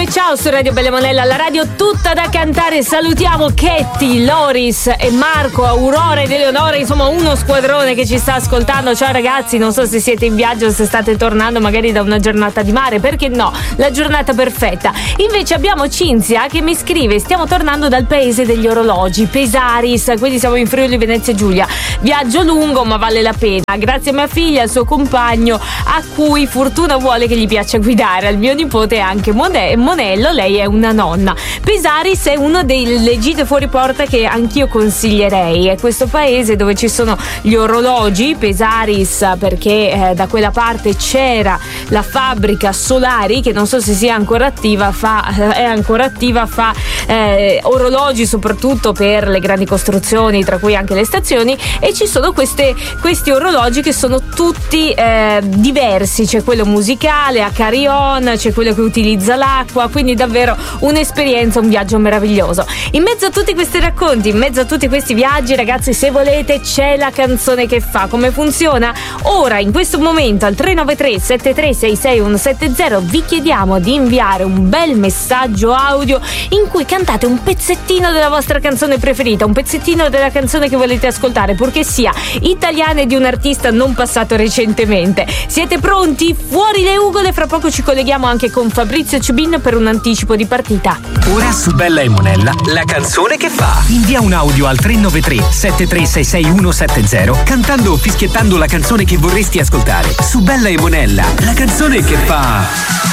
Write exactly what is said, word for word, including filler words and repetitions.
Ciao su Radio Bella Monella, la radio tutta da cantare. Salutiamo Ketty, Loris e Marco, Aurora ed Eleonora, insomma uno squadrone che ci sta ascoltando. Ciao ragazzi, non so se siete in viaggio, se state tornando magari da una giornata di mare, perché no, la giornata perfetta. Invece abbiamo Cinzia che mi scrive: stiamo tornando dal paese degli orologi, Pesaris, quindi siamo in Friuli Venezia Giulia. Viaggio lungo ma vale la pena, grazie a mia figlia e al suo compagno, a cui fortuna vuole che gli piaccia guidare, al mio nipote anche Mone- Monello, lei è una nonna. Pesaris è uno delle gite fuori porta che anch'io consiglierei, è questo paese dove ci sono gli orologi, Pesaris perché eh, da quella parte c'era la fabbrica Solari, che non so se sia ancora attiva, fa, è ancora attiva, fa eh, orologi soprattutto per le grandi costruzioni, tra cui anche le stazioni, e ci sono queste, questi orologi che sono tutti eh, diversi, c'è quello musicale a carillon, c'è quello che utilizza l'acqua, quindi davvero un'esperienza, un viaggio meraviglioso. In mezzo a tutti questi racconti, in mezzo a tutti questi viaggi, ragazzi, se volete c'è la canzone che fa. Come funziona? Ora, in questo momento, al tre nove tre sette tre sei sei uno sette zero vi chiediamo di inviare un bel messaggio audio in cui cantate un pezzettino della vostra canzone preferita, un pezzettino della canzone che volete ascoltare, purché sia italiana e di un artista non passato recentemente. Siete pronti? Fuori le ugole, fra poco ci colleghiamo anche con Fabrizio Ciubin per un anticipo di partita. Ora su Bella e Monella, la canzone che fa. Invia un audio al tre nove tre sette tre sei sei uno sette zero cantando o fischiettando la canzone che vorresti ascoltare. Su Bella e Monella, la canzone che fa.